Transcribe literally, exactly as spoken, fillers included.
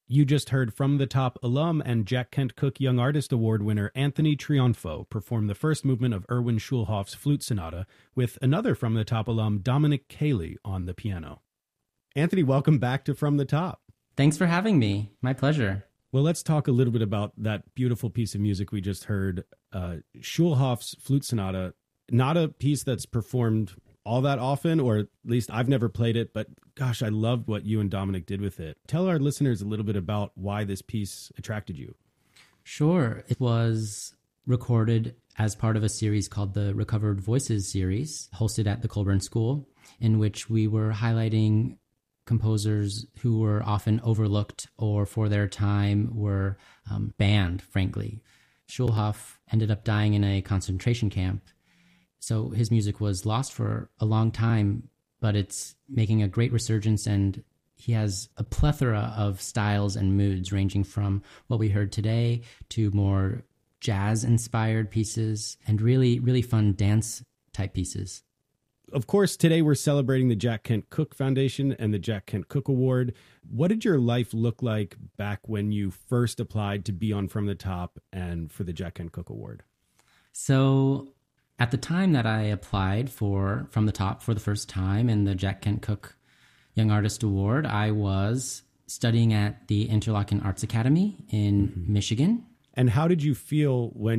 You just heard From the Top alum and Jack Kent Cooke Young Artist Award winner Anthony Trionfo perform the first movement of Erwin Schulhoff's Flute Sonata with another From the Top alum, Dominic Cayley, on the piano. Anthony, welcome back to From the Top. Thanks for having me. My pleasure. Well, let's talk a little bit about that beautiful piece of music we just heard, uh, Schulhoff's Flute Sonata. Not a piece that's performed all that often, or at least I've never played it, but gosh, I loved what you and Dominic did with it. Tell our listeners a little bit about why this piece attracted you. Sure. It was recorded as part of a series called the Recovered Voices series, hosted at the Colburn School, in which we were highlighting composers who were often overlooked or for their time were um, banned, frankly. Schulhoff ended up dying in a concentration camp, so his music was lost for a long time, but it's making a great resurgence, and he has a plethora of styles and moods ranging from what we heard today to more jazz-inspired pieces and really, really fun dance-type pieces. Of course, today we're celebrating the Jack Kent Cooke Foundation and the Jack Kent Cooke Award. What did your life look like back when you first applied to be on From the Top and for the Jack Kent Cooke Award? So at the time that I applied for From the Top for the first time in the Jack Kent Cooke Young Artist Award, I was studying at the Interlochen Arts Academy in mm-hmm. Michigan. And how did you feel when